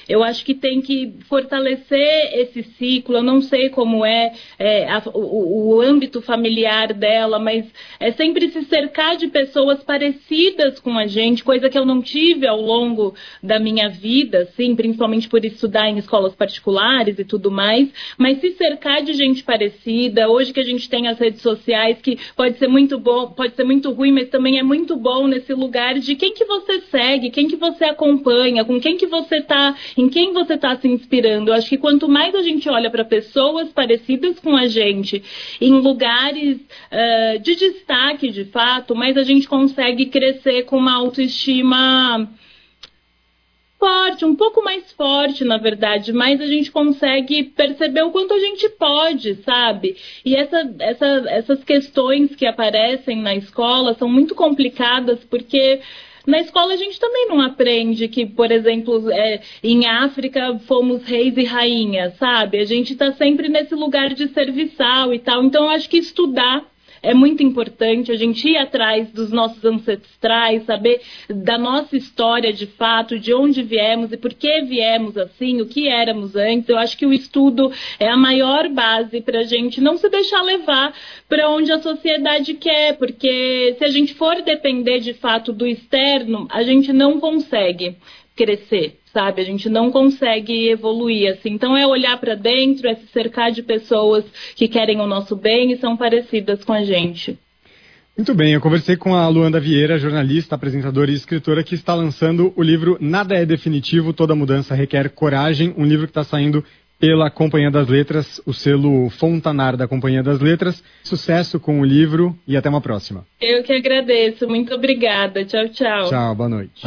Eu acho que tem que fortalecer esse ciclo. Eu não sei como o âmbito familiar dela, mas é sempre se cercar de pessoas parecidas com a gente, coisa que eu não tive ao longo da minha vida, assim, principalmente por estudar em escolas particulares e tudo mais, mas se cercar de gente parecida. Hoje que a gente tem as redes sociais, que pode ser muito bom, pode ser muito ruim, mas também é muito bom nesse lugar de quem que você segue, quem que você acompanha, com quem que você tá, em quem você está se inspirando. Eu acho que quanto mais a gente olha para pessoas parecidas com a gente, em lugares de destaque, de fato, mais a gente consegue crescer com uma autoestima forte, um pouco mais forte, na verdade, mas a gente consegue perceber o quanto a gente pode, sabe? E essas questões que aparecem na escola são muito complicadas, porque na escola a gente também não aprende que, por exemplo, em África fomos reis e rainhas, sabe? A gente está sempre nesse lugar de serviçal e tal. Então, eu acho que estudar é muito importante, a gente ir atrás dos nossos ancestrais, saber da nossa história de fato, de onde viemos e por que viemos assim, o que éramos antes. Eu acho que o estudo é a maior base para a gente não se deixar levar para onde a sociedade quer, porque se a gente for depender de fato do externo, a gente não consegue crescer, sabe? A gente não consegue evoluir, assim. Então é olhar para dentro, é se cercar de pessoas que querem o nosso bem e são parecidas com a gente. Muito bem, eu conversei com a Luanda Vieira, jornalista, apresentadora e escritora, que está lançando o livro Nada é Definitivo, Toda Mudança Requer Coragem, um livro que está saindo pela Companhia das Letras, o selo Fontanar da Companhia das Letras. Sucesso com o livro e até uma próxima. Eu que agradeço, muito obrigada. Tchau, tchau. Tchau, boa noite.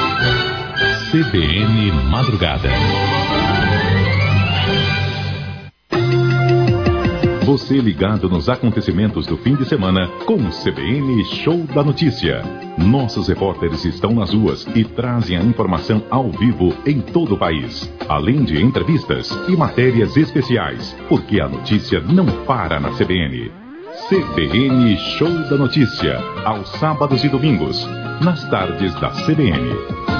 CBN Madrugada. Você ligado nos acontecimentos do fim de semana com o CBN Show da Notícia. Nossos repórteres estão nas ruas e trazem a informação ao vivo em todo o país. Além de entrevistas e matérias especiais, porque a notícia não para na CBN. CBN Show da Notícia, aos sábados e domingos, nas tardes da CBN.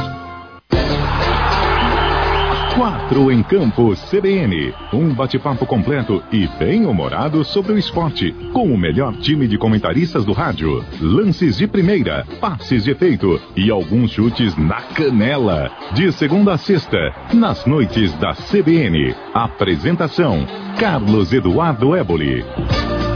4 em Campo CBN. Um bate-papo completo e bem-humorado sobre o esporte, com o melhor time de comentaristas do rádio. Lances de primeira, passes de efeito e alguns chutes na canela. De segunda a sexta, nas noites da CBN. Apresentação: Carlos Eduardo Éboli.